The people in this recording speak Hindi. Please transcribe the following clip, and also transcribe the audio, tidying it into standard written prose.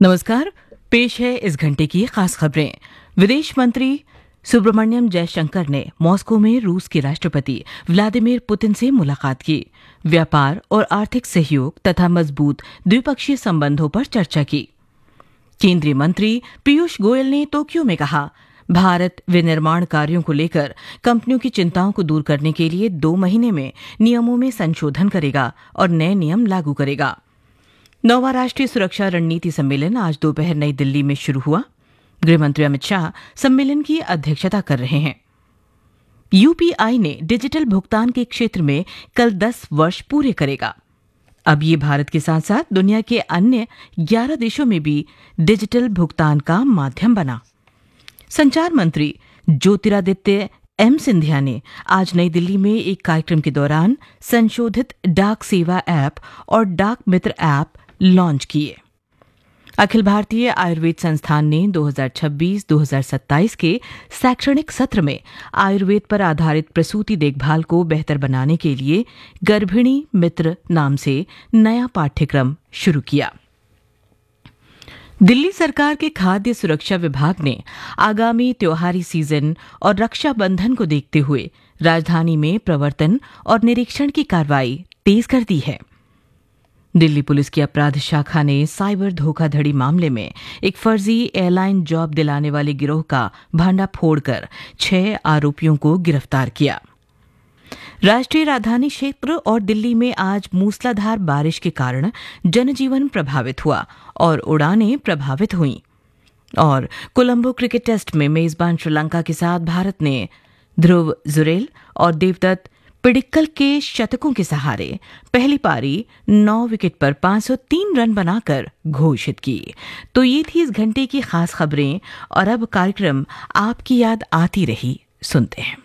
नमस्कार। पेश है इस घंटे की खास खबरें। विदेश मंत्री सुब्रमण्यम जयशंकर ने मॉस्को में रूस के राष्ट्रपति व्लादिमीर पुतिन से मुलाकात की। व्यापार और आर्थिक सहयोग तथा मजबूत द्विपक्षीय संबंधों पर चर्चा की। केंद्रीय मंत्री पीयूष गोयल ने टोक्यो में कहा, भारत विनिर्माण कार्यों को लेकर कंपनियों की चिंताओं को दूर करने के लिए 2 महीने में नियमों में संशोधन करेगा और नए नियम लागू करेगा। 9वां राष्ट्रीय सुरक्षा रणनीति सम्मेलन आज दोपहर नई दिल्ली में शुरू हुआ। गृहमंत्री अमित शाह सम्मेलन की अध्यक्षता कर रहे हैं। यूपीआई ने डिजिटल भुगतान के क्षेत्र में कल 10 वर्ष पूरे करेगा। अब ये भारत के साथ साथ दुनिया के अन्य 11 देशों में भी डिजिटल भुगतान का माध्यम बना। संचार मंत्री ज्योतिरादित्य एम सिंधिया ने आज नई दिल्ली में एक कार्यक्रम के दौरान संशोधित डाक सेवा ऐप और डाक मित्र ऐप लॉन्च किए। अखिल भारतीय आयुर्वेद संस्थान ने 2026-2027 के शैक्षणिक सत्र में आयुर्वेद पर आधारित प्रसूति देखभाल को बेहतर बनाने के लिए गर्भिणी मित्र नाम से नया पाठ्यक्रम शुरू किया। दिल्ली सरकार के खाद्य सुरक्षा विभाग ने आगामी त्योहारी सीजन और रक्षाबंधन को देखते हुए राजधानी में प्रवर्तन और निरीक्षण की कार्रवाई तेज कर दी है। दिल्ली पुलिस की अपराध शाखा ने साइबर धोखाधड़ी मामले में एक फर्जी एयरलाइन जॉब दिलाने वाले गिरोह का भांडा फोड़कर 6 आरोपियों को गिरफ्तार किया। राष्ट्रीय राजधानी क्षेत्र और दिल्ली में आज मूसलाधार बारिश के कारण जनजीवन प्रभावित हुआ और उड़ानें प्रभावित हुईं। और कोलंबो क्रिकेट टेस्ट में मेजबान श्रीलंका के साथ भारत ने ध्रुव जुरेल और देवदत्त पिडिक्कल के शतकों के सहारे पहली पारी 9 विकेट पर 503 रन बनाकर घोषित की। तो ये थी इस घंटे की खास खबरें और अब कार्यक्रम आपकी याद आती रही सुनते हैं।